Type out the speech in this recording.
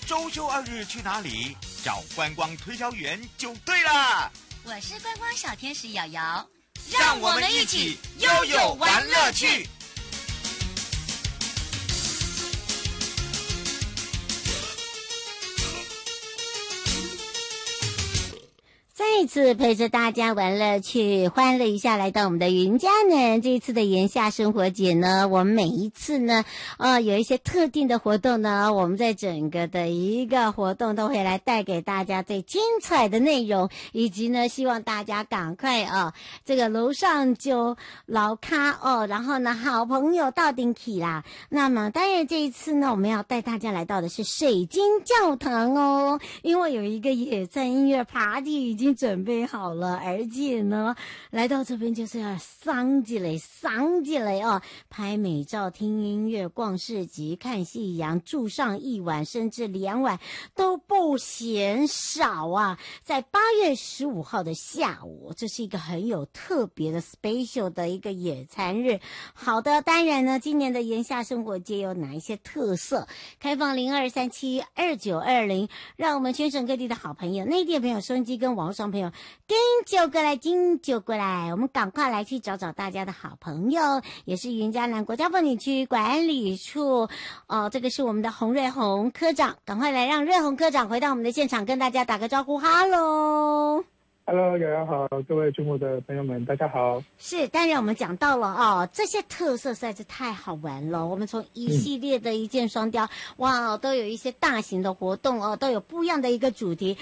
周休2日去哪里？找观光推销员就对了。 我是观光小天使瑶瑶， 让我们一起悠悠玩乐趣。 再次陪着大家玩乐趣，欢乐一下，来到我们的云嘉南。这一次的炎夏生活节呢，我们每一次呢，有一些特定的活动呢，我们在整个的一个活动都会来带给大家最精彩的内容，以及呢，希望大家赶快这个楼上就老咖然后呢，好朋友到顶起啦。那么当然这一次呢，我们要带大家来到的是水晶教堂哦，因为有一个野餐音乐 party 已经准备好了，而且呢，来到这边就是要桑起来哦，拍美照、听音乐、逛市集、看夕阳，住上1晚甚至2晚都不嫌少啊！在8月15号的下午，这是一个很有特别的 special 的一个野餐日。好的，当然呢，今年的炎夏生活节有哪一些特色？开放02372920，让我们全省各地的好朋友、内地的朋友、收音机跟网络上朋友跟就过来，我们赶快来去找大家的好朋友，也是云嘉南国家风景区管理处这个是我们的洪瑞宏科长，赶快来让瑞宏科长回到我们的现场，跟大家打个招呼。哈喽 Hello， 瑶瑶好，各位节目的朋友们，大家好。 是，当然我们讲到了这些特色实在是太好玩了。我们从一系列的一箭双雕，哇，都有一些大型的活动都有不一样的一个主题。